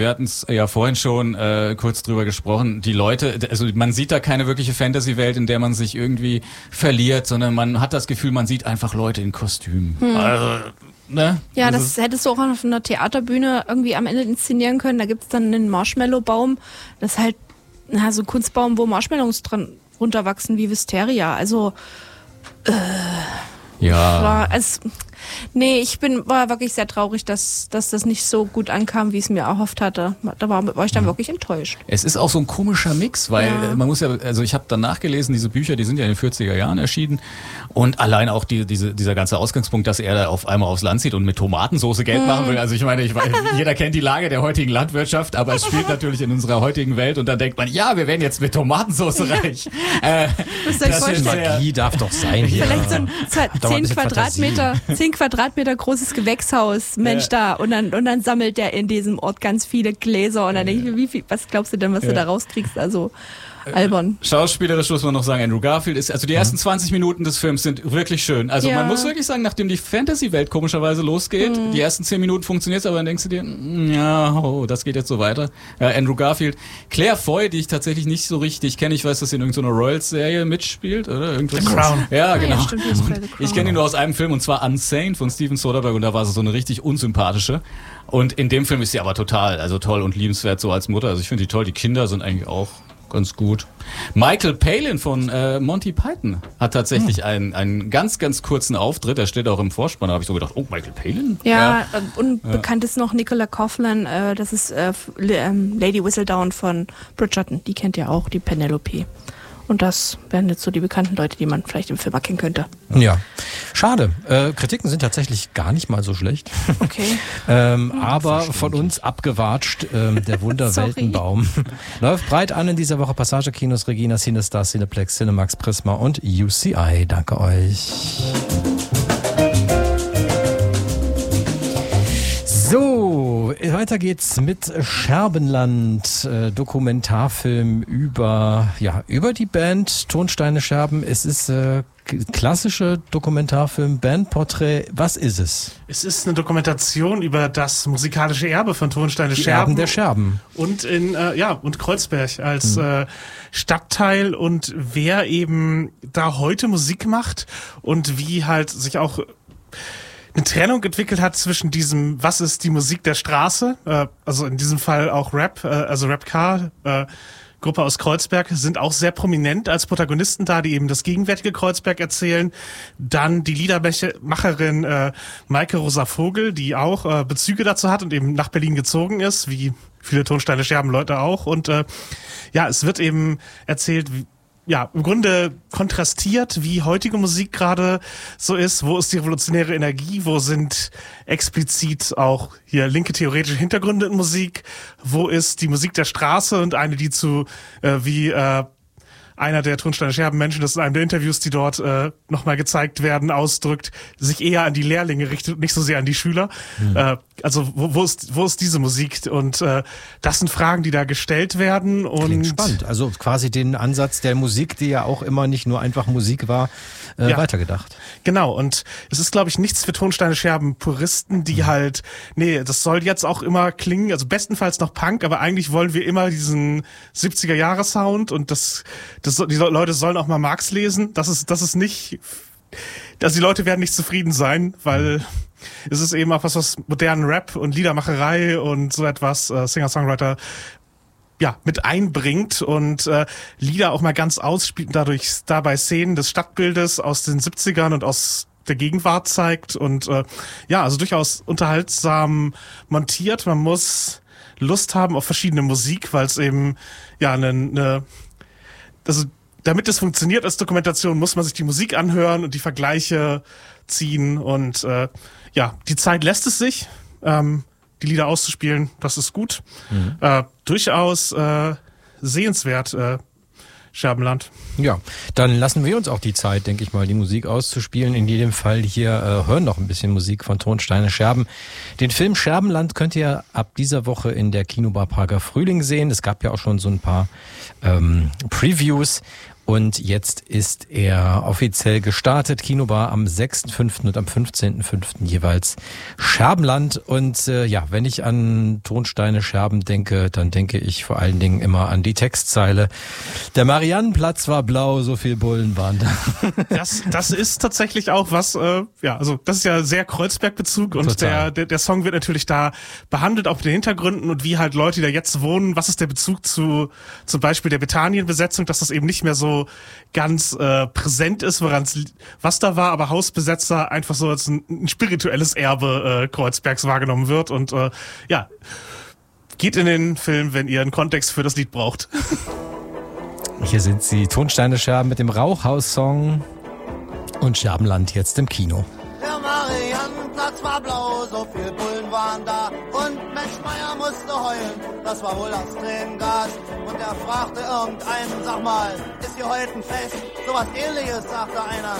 Wir hatten es ja vorhin schon kurz drüber gesprochen. Die Leute, also man sieht da keine wirkliche Fantasy-Welt, in der man sich irgendwie verliert, sondern man hat das Gefühl, man sieht einfach Leute in Kostümen. Also, ne? Ja, das hättest du auch auf einer Theaterbühne irgendwie am Ende inszenieren können. Da gibt's dann einen Marshmallow-Baum. Das ist halt so ein Kunstbaum, wo Marshmallows dran runterwachsen wie Wisteria. Also ja. ich war wirklich sehr traurig, dass das nicht so gut ankam, wie ich es mir erhofft hatte. Da war ich dann wirklich enttäuscht. Es ist auch so ein komischer Mix, weil man muss ja, also ich habe dann nachgelesen, diese Bücher, die sind ja in den 40er Jahren erschienen und allein auch dieser ganze Ausgangspunkt, dass er da auf einmal aufs Land zieht und mit Tomatensauce Geld machen will. Also ich meine, jeder kennt die Lage der heutigen Landwirtschaft, aber es spielt natürlich in unserer heutigen Welt und dann denkt man, ja, wir werden jetzt mit Tomatensauce reich. Das Magie darf doch sein. Vielleicht so ein 10 Quadratmeter großes Gewächshaus, Mensch, da. Und dann sammelt der in diesem Ort ganz viele Gläser. Und dann denke ich, was glaubst du denn, was du da rauskriegst? Also, albern. Schauspielerisch muss man noch sagen, Andrew Garfield ist, also die ersten 20 Minuten des Films sind wirklich schön. Also man muss wirklich sagen, nachdem die Fantasy-Welt komischerweise losgeht, die ersten 10 Minuten funktioniert, aber dann denkst du dir, das geht jetzt so weiter. Andrew Garfield. Claire Foy, die ich tatsächlich nicht so richtig kenne, ich weiß, dass sie in irgendeiner Royals-Serie mitspielt, oder? Irgendwas. The Crown. Ja, genau. Ja, stimmt, Ich kenne ihn nur aus einem Film, und zwar Unsane von Steven Soderbergh, und da war sie so eine richtig unsympathische. Und in dem Film ist sie aber total, also toll und liebenswert so als Mutter. Also ich finde die toll, die Kinder sind eigentlich auch ganz gut. Michael Palin von Monty Python hat tatsächlich einen ganz, ganz kurzen Auftritt. Er steht auch im Vorspann. Da habe ich so gedacht, Michael Palin? Ja, und bekannt ist noch Nicola Coughlan. Das ist Lady Whistledown von Bridgerton. Die kennt ihr auch, die Penelope. Und das wären jetzt so die bekannten Leute, die man vielleicht im Film erkennen könnte. Ja, schade. Kritiken sind tatsächlich gar nicht mal so schlecht. Okay. Aber von uns abgewatscht, der Wunderweltenbaum. Läuft breit an in dieser Woche. Passagekinos, Regina, Cinestar, Cineplex, Cinemax, Prisma und UCI. Danke euch. So, weiter geht's mit Scherbenland, Dokumentarfilm über die Band Tonsteine Scherben. Es ist klassische Dokumentarfilm, Bandporträt. Was ist es? Es ist eine Dokumentation über das musikalische Erbe von Tonsteine Scherben. Erben der Scherben. Und und Kreuzberg als Stadtteil und wer eben da heute Musik macht und wie halt sich auch eine Trennung entwickelt hat zwischen diesem, was ist die Musik der Straße, also in diesem Fall auch Rap, also Rapcar, Gruppe aus Kreuzberg, sind auch sehr prominent als Protagonisten da, die eben das gegenwärtige Kreuzberg erzählen. Dann die Liedermacherin Maike Rosa Vogel, die auch Bezüge dazu hat und eben nach Berlin gezogen ist, wie viele Tonsteine Scherben Leute auch. Und es wird eben erzählt, im Grunde kontrastiert, wie heutige Musik gerade so ist. Wo ist die revolutionäre Energie? Wo sind explizit auch hier linke theoretische Hintergründe in Musik? Wo ist die Musik der Straße und eine, die zu, einer der Tonsteine Scherben Menschen, das ist in einem der Interviews, die dort nochmal gezeigt werden, ausdrückt, sich eher an die Lehrlinge richtet, nicht so sehr an die Schüler. Also wo ist diese Musik? Und das sind Fragen, die da gestellt werden. Und klingt spannend. Also quasi den Ansatz der Musik, die ja auch immer nicht nur einfach Musik war, weitergedacht. Genau, und es ist, glaube ich, nichts für Tonsteine Scherben Puristen, die das soll jetzt auch immer klingen, also bestenfalls noch Punk, aber eigentlich wollen wir immer diesen 70er-Jahre-Sound und die Leute sollen auch mal Marx lesen. Das ist nicht, also die Leute werden nicht zufrieden sein, weil es ist eben auch was modernen Rap und Liedermacherei und so etwas, Singer-Songwriter mit einbringt und Lieder auch mal ganz ausspielt und dabei Szenen des Stadtbildes aus den 70ern und aus der Gegenwart zeigt und also durchaus unterhaltsam montiert. Man muss Lust haben auf verschiedene Musik, weil es eben also damit es funktioniert als Dokumentation, muss man sich die Musik anhören und die Vergleiche ziehen und die Zeit lässt es sich, die Lieder auszuspielen, das ist gut. Durchaus sehenswert, Scherbenland. Ja, dann lassen wir uns auch die Zeit, denke ich mal, die Musik auszuspielen. In jedem Fall hier hören noch ein bisschen Musik von Tonsteine Scherben. Den Film Scherbenland könnt ihr ab dieser Woche in der Kinobar Prager Frühling sehen. Es gab ja auch schon so ein paar Previews. Und jetzt ist er offiziell gestartet. Kinobar am 6.5. und am 15.5. jeweils Scherbenland. Und wenn ich an Tonsteine Scherben denke, dann denke ich vor allen Dingen immer an die Textzeile. Der Mariannenplatz war blau, so viel Bullen waren da. Das ist tatsächlich auch was, also das ist ja sehr Kreuzberg-Bezug und der Song wird natürlich da behandelt, auch mit den Hintergründen und wie halt Leute, die da jetzt wohnen, was ist der Bezug zu zum Beispiel der Bethanien-Besetzung, dass das eben nicht mehr so ganz präsent ist, was da war, aber Hausbesetzer einfach so als ein spirituelles Erbe Kreuzbergs wahrgenommen wird und geht in den Film, wenn ihr einen Kontext für das Lied braucht. Hier sind sie, Tonsteine Scherben mit dem Rauchhaus-Song und Scherbenland jetzt im Kino. Der Mariannenplatz war blau, so viel Bullen waren da und Mensch Meier musste heulen, das war wohl das Tränengas. Und er fragte irgendeinen, sag mal, ist hier heute ein Fest? Sowas Ähnliches, sagte einer.